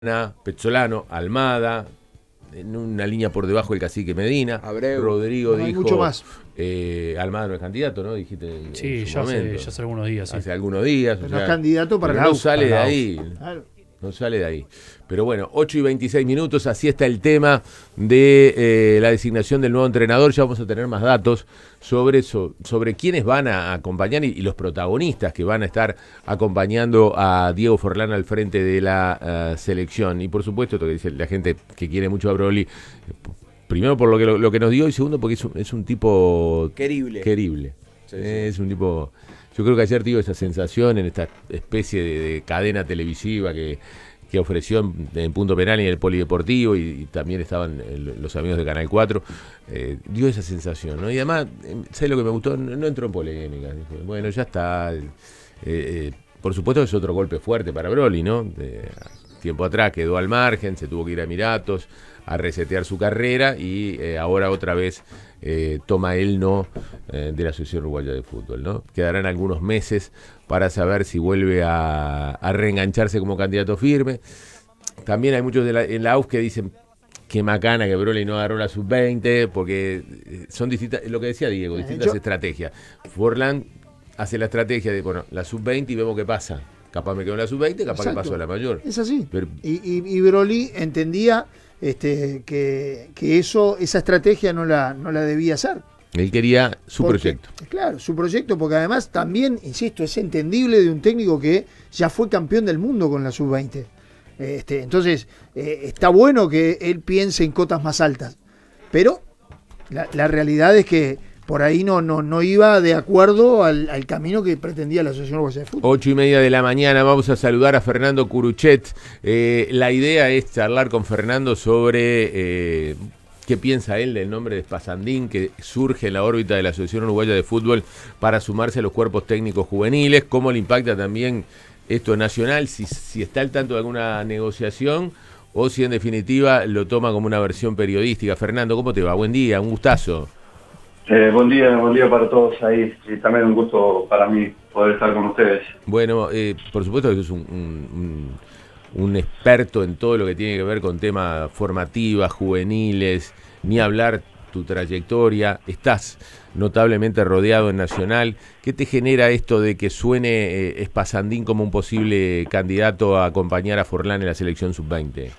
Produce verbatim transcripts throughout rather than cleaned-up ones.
Pezzolano, Almada, en una línea por debajo el cacique Medina, Abreu. Rodrigo No hay dijo, mucho más. Eh, Almada no es candidato, ¿no? Dijiste en, Sí, en su ya, hace, momento. ya hace algunos días, sí. Hace algunos días. Pero o no sea, es candidato para pero la no U F. sale de Para la ahí. Claro. No sale de ahí. Pero bueno, ocho y veintiséis minutos, así está el tema de eh, la designación del nuevo entrenador. Ya vamos a tener más datos sobre eso, sobre quiénes van a acompañar y, y los protagonistas que van a estar acompañando a Diego Forlán al frente de la uh, selección. Y por supuesto, lo que dice la gente que quiere mucho a Broly, primero por lo que, lo, lo que nos dio y segundo porque es un, es un tipo Querible. querible. Sí, sí. Es un tipo... Yo creo que ayer tuvo esa sensación en esta especie de, de cadena televisiva que, que ofreció en, en Punto Penal y en el Polideportivo, y, y también estaban el, los amigos de Canal cuatro, eh, dio esa sensación, ¿no? Y además, ¿sabes lo que me gustó? No, no entró en polémica. Dijo, bueno, ya está. Eh, eh, por supuesto que es otro golpe fuerte para Broly, ¿no? De, tiempo atrás quedó al margen, se tuvo que ir a Emiratos a resetear su carrera y eh, ahora otra vez eh, toma el no eh, de la Asociación Uruguaya de Fútbol, ¿no? Quedarán algunos meses para saber si vuelve a, a reengancharse como candidato firme. También hay muchos de la, en la U F que dicen que macana que Broly no agarró la sub veinte, porque son distintas, lo que decía Diego, distintas Yo, estrategias. Forlán hace la estrategia de, bueno, la sub veinte y vemos qué pasa. Capaz me quedo en la sub veinte, capaz exacto. que paso a la mayor. Es así. Pero, y, y, y Broly entendía este, que, que eso, esa estrategia no la, no la debía hacer. Él quería su Porque, proyecto. Claro, su proyecto, porque además también, insisto, es entendible de un técnico que ya fue campeón del mundo con la sub veinte. Este, entonces, eh, está bueno que él piense en cotas más altas. Pero la, la realidad es que por ahí no, no, no iba de acuerdo al, al camino que pretendía la Asociación Uruguaya de Fútbol. Ocho y media de la mañana, vamos a saludar a Fernando Curuchet. Eh, la idea es charlar con Fernando sobre eh, qué piensa él del nombre de Spasandín, que surge en la órbita de la Asociación Uruguaya de Fútbol para sumarse a los cuerpos técnicos juveniles, cómo le impacta también esto nacional, si, si está al tanto de alguna negociación o si en definitiva lo toma como una versión periodística. Fernando, ¿cómo te va? Buen día, un gustazo. Eh, buen día, buen día para todos ahí. Y también un gusto para mí poder estar con ustedes. Bueno, eh, por supuesto que sos un, un, un, un experto en todo lo que tiene que ver con temas formativas, juveniles, ni hablar tu trayectoria. Estás notablemente rodeado en Nacional. ¿Qué te genera esto de que suene eh, Spasandín como un posible candidato a acompañar a Forlán en la selección sub veinte?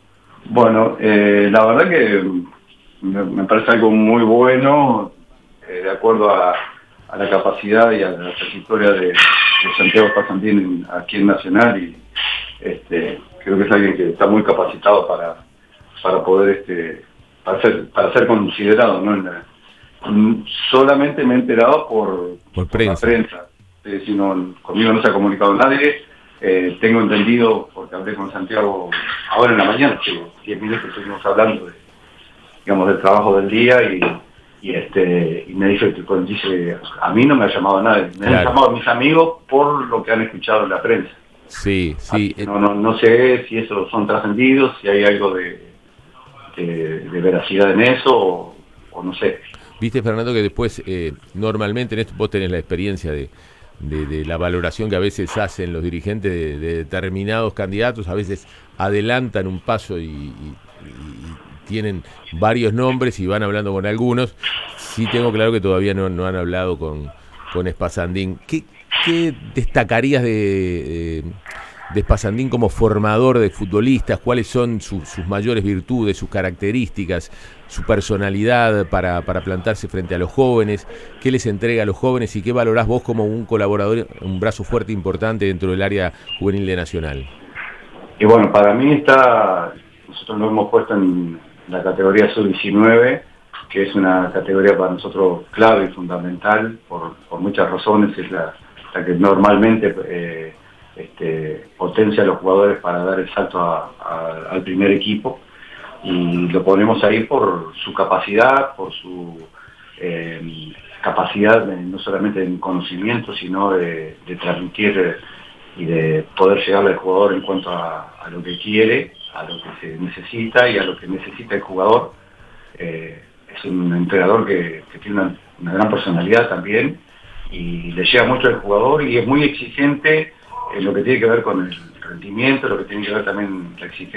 Bueno, eh, la verdad que me, me parece algo muy bueno, eh, de acuerdo a, a la capacidad y a la trayectoria de, de Santiago Spasandín aquí en Nacional, y este, creo que es alguien que está muy capacitado para, para poder este, para ser, para ser considerado, ¿no? En la, solamente me he enterado por, por por prensa, la prensa. Eh, si no, conmigo no se ha comunicado nadie. Eh, tengo entendido, porque hablé con Santiago ahora en la mañana, que diez minutos estuvimos hablando de, digamos, del trabajo del día, y, y este y me dice que pues, dice, a mí no me ha llamado nadie, me claro. han llamado a mis amigos por lo que han escuchado en la prensa. Sí, sí. No, no, no sé si esos son trascendidos, si hay algo de, de, de veracidad en eso, o, o no sé. Viste, Fernando, que después, eh, normalmente en esto vos tenés la experiencia de, de, de la valoración que a veces hacen los dirigentes de, de determinados candidatos, a veces adelantan un paso y, y, y tienen varios nombres y van hablando con algunos. Sí tengo claro que todavía no, no han hablado con, con Spasandín. ¿Qué, qué destacarías de, de, de Spasandín como formador de futbolistas? ¿Cuáles son su, sus mayores virtudes, sus características, su personalidad para, para plantarse frente a los jóvenes? ¿Qué les entrega a los jóvenes y qué valorás vos como un colaborador, un brazo fuerte importante dentro del área juvenil de Nacional? Y bueno, para mí está, nosotros lo hemos puesto en la categoría sub diecinueve, que es una categoría para nosotros clave y fundamental por, por muchas razones. Es la, la que normalmente eh, este, potencia a los jugadores para dar el salto a, a, al primer equipo. Y lo ponemos ahí por su capacidad, por su eh, capacidad de, no solamente en conocimiento, sino de, de transmitir eh, y de poder llegarle al jugador en cuanto a, a lo que quiere, a lo que se necesita y a lo que necesita el jugador. Eh, es un entrenador que, que tiene una, una gran personalidad también, y le llega mucho al jugador y es muy exigente en lo que tiene que ver con el rendimiento, lo que tiene que ver también la exigencia